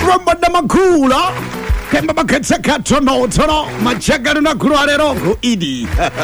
Mbada makula Kemba baketse katono tono Machagari na kulwarero ku idi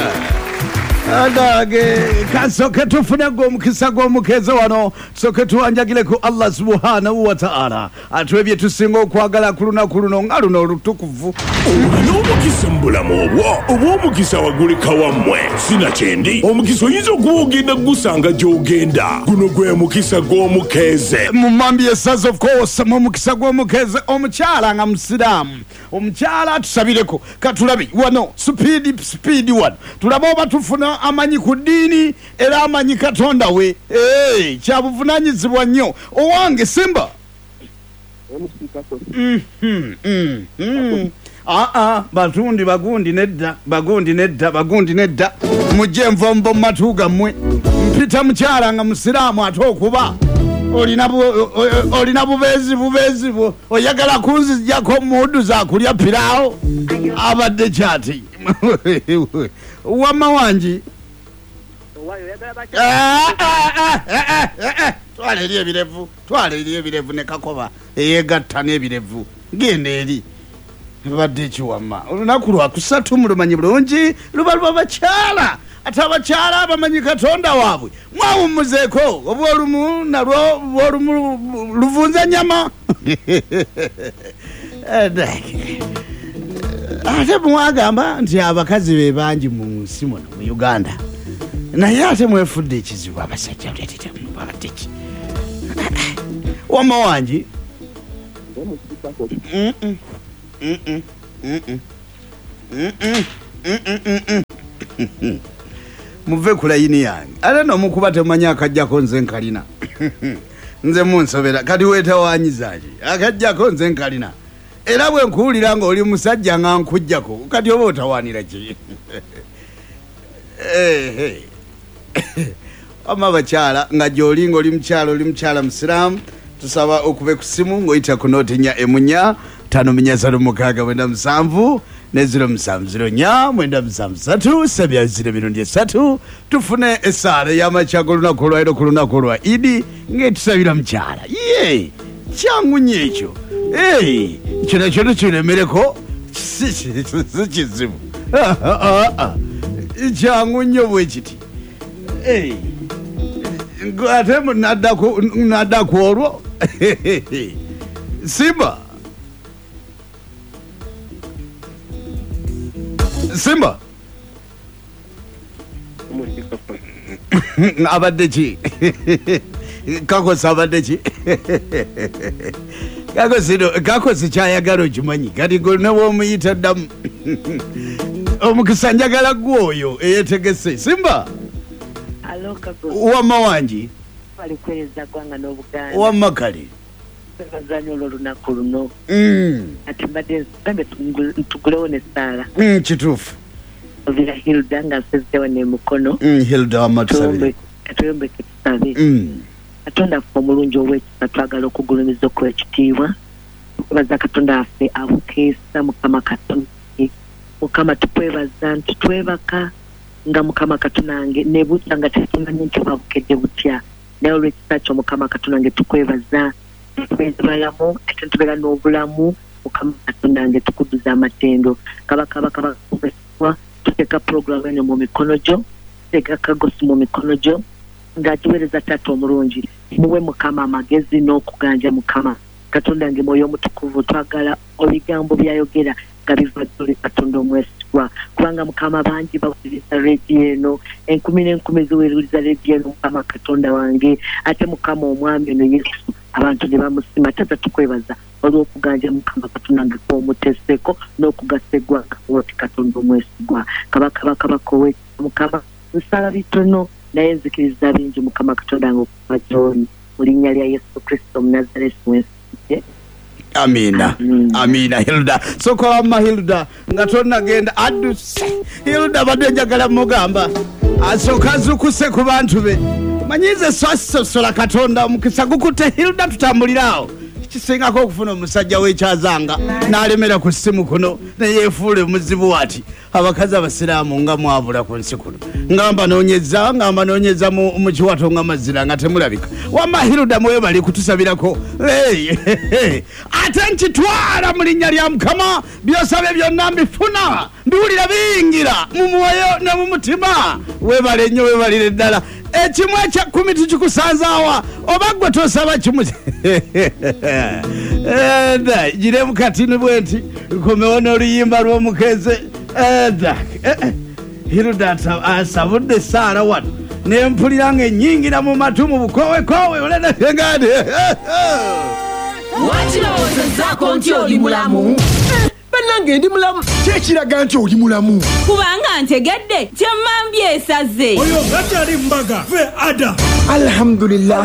Adage kasoke tufune mukisa mukeze wano soke tuanjagile ku Allah subhanahu wa ta'ala atwebye tusingo kwagala kuluna ngaluno lutukuvu omukisa mbulamu obwo omukisa wagulika wammwe sina kyendi omukisa oyinza okugenda gusanga gy'ogenda guno gwe mukisa gw'omukeze mumambye says of course mukisa gw'omukeze omukyala nga musiramu omukyala tusabireko katulabi wano speed one tulaba oba tufuna amanyi ku ddiini era amanyi katonda we kyabuvunanyizibwa nnyo owange Simba bagundi nedda mujje envombo mu matu gammwe mpita mukyala nga musiraamu ate okuba olina bubeezi bwo oyagala kunzijjako mudu zakulya piraawo abadde kyati wamma wangi twala eri ebirevu ne kakoba eyegatta n'ebirevu genda eri badde ekiwamma olunaku lwakusatu mulumanyi bulungi luba lwabakyala ate abakyala abamanyi katonda waabwe mwawummuzeeko oba olumu nalwo luvunza nyama ate mwagamba nti abakazi be bangi mu nsi muno mu Uganda naye ate mwefudde ekizibu abasajja babaddeki wamma wangi muve ku layini yange ate nomukuba temanyi akajjako nze nkalina nze munsobera kati weetawanyizaaki akajjako nze nkalina era bwe nkuwulira nga oli musajja nga nkujjako kati oba otawaanira ki wamma bakyala nga gy'olinga oli mukyala musiraamu tusaba okube ku simu ng'oyita ku nooti 4 5 ne 0709 tufune esaala y'amakyago olunaku olwaliro ku lunaku olwa idi ng'etusabira mukyala ye kyangu nnyo ekyo ekyo nakyo tukiremereko si kizibu kyangu nnyo bwe kiti ate naddaku olwo Simba abadde ki kakosi abadde ki kakosi kyayagala okimanyi kati golina bwomuyita ddamu omukisa njagala gwoyo eyetegese Simba wamma wangi wamma kale bazanyo olunaku luno ati mbadde ntugulewo n'essaala kituufu ovira Hilda nga nsezzewo n'emukono Hilda wamatusabire katuyombeke tusabe katonda ffe omulungi ow'ekisa twagala okugulumiza okw'ekitiibwa tubaza katonda waffe abukeesa mukama katonda mukama tukwebaza nti twebaka nga mukama katonange nebutya nga tetumanyi nti babukedde butya naye olw'ekisa kyo mukama katonange tukwebaza twebalamu ate tubeera n'obulamu mukama katonda nge tukuduza amatendo kabaka tuteeka puroguramu eno mu mikono gyo tuteeka kagosi mu mikono gyo ng'agiweereza taata omulungi muwe mukama amagezi n'okuganja mukama katonda nge mwoyo omutukuvu twagala ebigambo byayogera nga biva dduli katonda omwesigwa kubanga mukama bangi bawuliriza leediyo eno 10,000 ziwuliriza leediyo eno mukama katonda wange ate mukama omwami ono Yesu abantu ne bamusima taata tukwebaza olw'okuganja mukama katonda nge kw'omuteeseko n'okugasegwa oti katonda omwesigwa kabaka mukama nsala bitono naye nzikiriza bingi mukama katonda nge okuva gy'oli mu linnya lya Yesu Kristo Omunazaleesi wensiye Amina Hilda sokola ma Hilda nga tonnagenda adduse Hilda badde njagala mugamba asooka zukuse ku bantu be manyize sosola katonda omukisa gukutte Hilda tutambulirawo kisingako okufuna omusajja w'ekyazanga n'alemera ku ssimu kuno ne yeefuula omuzibu ati abakazi abasiraamu nga mwabula ku nsi kuno ngamba noonyeza mu kiwato nga mazira nga temulabika wamma Hilda mwebali kutusabirako ate nkitwala mu linnya lya Mukama byosabye byonna mbifuna mbiwulira biyingira mu mwoyo ne mu mutima weebale nnyo weebalire ddala ekimu ekya 10 tikikusanzaawa oba gwe tosaba kimu giremu katini bwe nti komewo n'oluyimba lw'omukeze Hilda asabudde Saara wano nempulira ng'ennyingira mu matu mu bukowekowe olenasengade wakirowoozezaako nti oli mulamu bannange ndi mulamu kyekiraga nti oli mulamu kubanga ntegedde kyemmambye esaze oyo gatyali mbaga fe ada alhamdulillah